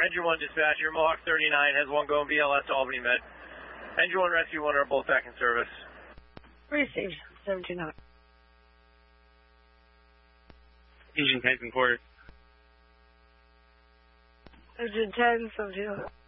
Engine 1 dispatcher, Mohawk 39 has one going BLS to Albany Med. Engine 1 Rescue 1 are both back in service. Received, 729. Engine 10 concorded. Engine 10, 729.